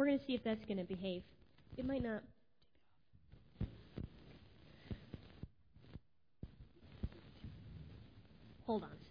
going to see if that's going to behave. It might not. Hold on.